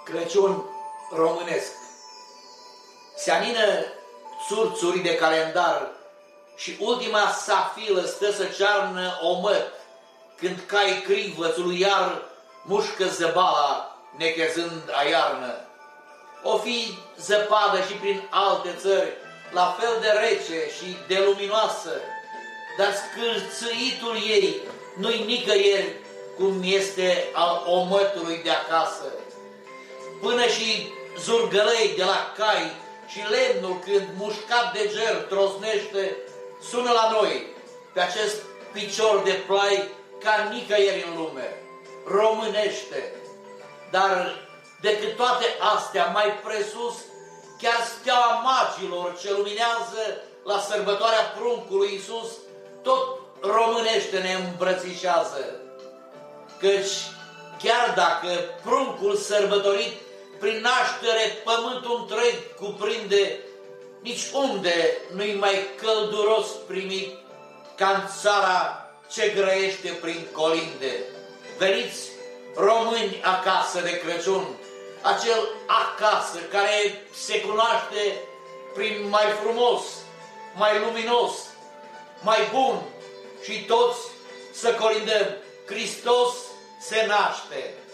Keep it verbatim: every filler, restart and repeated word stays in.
Crăciun românesc. Se anină țurțuri de calendar și ultima safilă stă să cearnă omăt, când cai crivățul iar mușcă zăbala nechezând a iarnă. O fi zăpadă și prin alte țări, la fel de rece și de luminoasă, dar scâlțâitul ei nu-i nicăieri cum este al omătului de acasă. Până și zurgălei de la cai și lemnul când mușcat de ger trosnește, sună la noi pe acest picior de plai ca nicăieri în lume, românește. Dar decât toate astea, mai presus, chiar steaua magilor ce luminează la sărbătoarea pruncului Iisus, tot românește ne îmbrățișează. Căci chiar dacă pruncul sărbătorit prin naștere pământul întreg cuprinde, nici unde nu-i mai călduros primit ca în țara ce grăiește prin colinde. Veniți, români, acasă de Crăciun, acel acasă care se cunoaște prin mai frumos, mai luminos, mai bun, și toți să colindăm: Hristos se naște!